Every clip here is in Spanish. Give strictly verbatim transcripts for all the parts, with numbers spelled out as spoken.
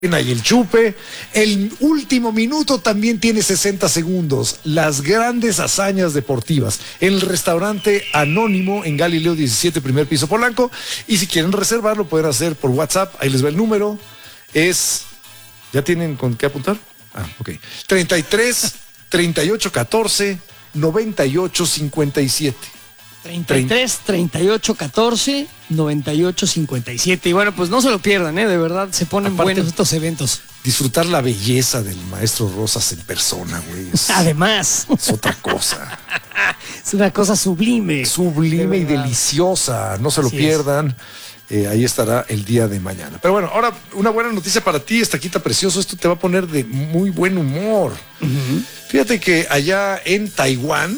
y el chupe. El último minuto también tiene sesenta segundos. Las grandes hazañas deportivas. En el restaurante Anónimo en Galileo diecisiete, primer piso, Polanco. Y si quieren reservarlo, pueden hacer por WhatsApp. Ahí les va el número. Es... ¿Ya tienen con qué apuntar? Ah, ok. treinta y tres, treinta y ocho, catorce, noventa y ocho, cincuenta y siete. treinta y tres, treinta y ocho, catorce, noventa y ocho, cincuenta y siete. Y bueno, pues no se lo pierdan, ¿eh? De verdad, se ponen Aparte, buenos estos eventos. Disfrutar la belleza del maestro Rosas en persona, güey. Es, Además. Es otra cosa. Es una cosa sublime. Sublime y deliciosa. No se lo Así pierdan. Eh, ahí estará el día de mañana. Pero bueno, ahora una buena noticia para ti, Estaquita Precioso. Esto te va a poner de muy buen humor. Uh-huh. Fíjate que allá en Taiwán,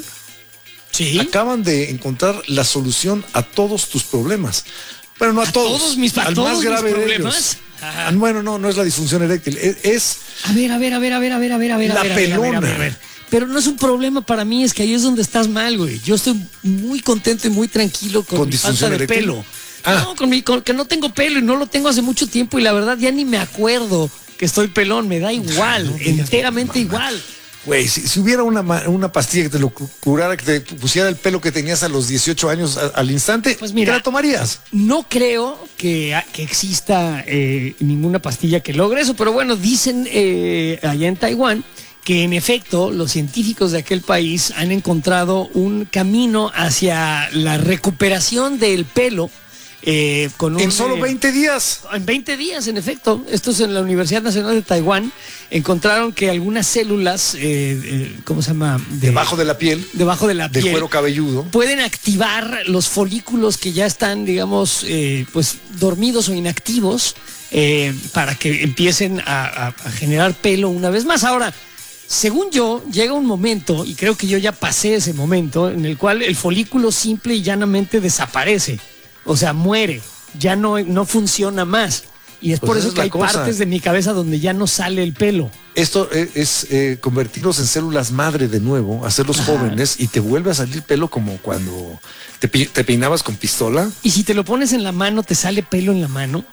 ¿sí? Acaban de encontrar la solución a todos tus problemas. Bueno, no a, ¿A todos. todos mis, al todos más grave mis de problemas? ellos. Ajá. Bueno, no, no es la disfunción eréctil. Es, es a ver, a ver, a ver, a ver, a ver, a ver, a ver. la a ver, pelona. A ver, a ver, a ver. Pero no es un problema para mí, es que ahí es donde estás mal, güey. Yo estoy muy contento y muy tranquilo con, ¿Con mi falta de eréctil? pelo. Ah. No, con, mi, con que no tengo pelo y no lo tengo hace mucho tiempo y la verdad ya ni me acuerdo que estoy pelón, me da igual, no, enteramente mamá. igual. Güey, si, si hubiera una, una pastilla que te lo curara, que te pusiera el pelo que tenías a los dieciocho años a, al instante, pues mira, ¿te la tomarías? No creo que, que exista eh, ninguna pastilla que logre eso, pero bueno, dicen eh, allá en Taiwán que en efecto los científicos de aquel país han encontrado un camino hacia la recuperación del pelo. Eh, con un, en solo veinte días. En veinte días, en efecto. Esto es en la Universidad Nacional de Taiwán. Encontraron que algunas células, eh, eh, ¿cómo se llama? De, debajo de la piel. Debajo de la del piel. cuero cabelludo. Pueden activar los folículos que ya están, digamos, eh, pues dormidos o inactivos eh, para que empiecen a, a, a generar pelo una vez más. Ahora, según yo, llega un momento, y creo que yo ya pasé ese momento, en el cual el folículo simple y llanamente desaparece. O sea, muere, ya no, no funciona más. Y es pues por eso es que hay cosa. partes de mi cabeza donde ya no sale el pelo. Esto es, es eh, convertirlos en células madre de nuevo, hacerlos Ajá. jóvenes y te vuelve a salir pelo como cuando te, te peinabas con pistola. ¿Y si te lo pones en la mano, te sale pelo en la mano?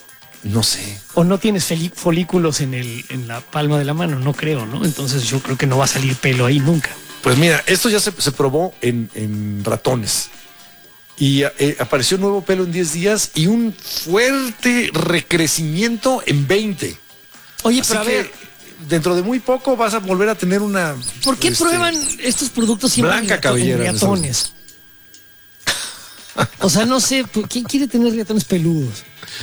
No sé. ¿O no tienes folículos en, el, en la palma de la mano? No creo, ¿no? Entonces yo creo que no va a salir pelo ahí nunca. Pues mira, esto ya se, se probó en, en ratones. Y eh, apareció nuevo pelo en diez días y un fuerte recrecimiento en veinte. Oye, Así pero a que ver, dentro de muy poco vas a volver a tener una... ¿Por qué este, prueban estos productos siempre blanca en, cabellera, en riatones? O sea, no sé, ¿quién quiere tener riatones peludos?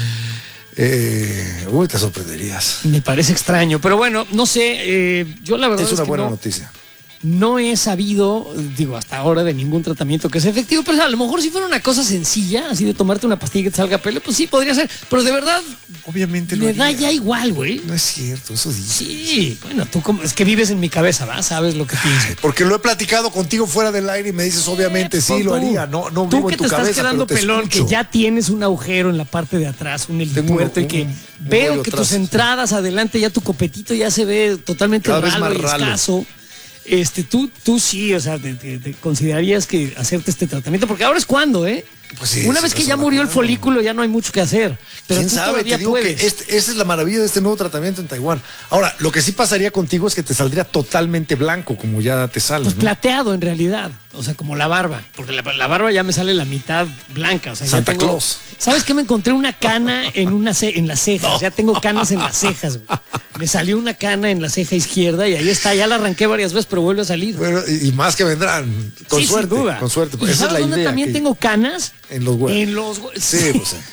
Eh, uy, te sorprenderías. Me parece extraño, pero bueno, no sé, eh, yo la verdad es una es que buena no, noticia. No he sabido, digo, hasta ahora de ningún tratamiento que sea efectivo, pero a lo mejor si fuera una cosa sencilla, así de tomarte una pastilla que te salga pelo, pues sí, podría ser, pero de verdad, obviamente me da ya igual, güey. No es cierto, eso dices. Sí, bueno, tú como, es que vives en mi cabeza, ¿va? Sabes lo que pienso. Porque lo he platicado contigo fuera del aire y me dices, obviamente, eh, sí, lo haría, no, no tú vivo que en tu te cabeza, estás quedando pero te pelón, escucho. que ya tienes un agujero en la parte de atrás, un helipuerto, y que un, un veo que atrás, tus entradas sí. adelante, ya tu copetito ya se ve totalmente Cada ralo vez y más ralo. escaso. Este, tú, tú sí, o sea, te, te, te considerarías que hacerte este tratamiento, porque ahora es cuando, ¿eh? Pues sí, Una vez que ya murió el folículo, ya no hay mucho que hacer. Pero ¿quién tú sabe? Te digo puedes. que este, esa es la maravilla de este nuevo tratamiento en Taiwán. Ahora, lo que sí pasaría contigo es que te saldría totalmente blanco, como ya te sale. Pues ¿no? plateado en realidad, o sea, como la barba, porque la, la barba ya me sale la mitad blanca. O sea, Santa ya tengo, Claus. ¿Sabes qué? Me encontré una cana en, una ce en las cejas, no. Ya tengo canas en las cejas. Güey. Me salió una cana en la ceja izquierda y ahí está, ya la arranqué varias veces, pero vuelve a salir. Bueno, y, y más que vendrán, con sí, suerte. Sin duda. Con suerte. ¿Y esa sabes es la dónde idea también que... tengo canas? En los huevos. En los huevos. Sí, pues sí.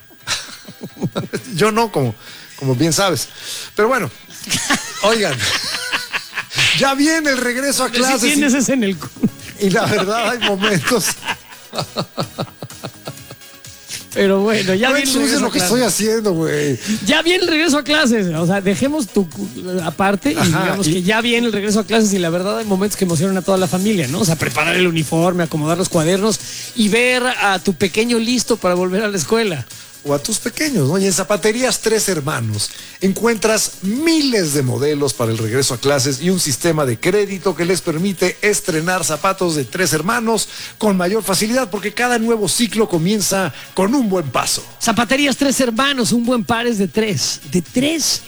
Yo no, como, como bien sabes. Pero bueno, oigan, ya viene el regreso a clases. Si tienes y, ese en el... y la verdad hay momentos. Pero bueno, ya no viene el regreso lo a que clases. estoy haciendo, güey. Ya viene el regreso a clases. O sea, dejemos tu aparte Ajá, y digamos y... que ya viene el regreso a clases y la verdad hay momentos que emocionan a toda la familia, ¿no? O sea, preparar el uniforme, acomodar los cuadernos y ver a tu pequeño listo para volver a la escuela. o a tus pequeños, ¿no? Y en Zapaterías Tres Hermanos encuentras miles de modelos para el regreso a clases y un sistema de crédito que les permite estrenar zapatos de Tres Hermanos con mayor facilidad, porque cada nuevo ciclo comienza con un buen paso. Zapaterías Tres Hermanos, un buen par es de tres. De tres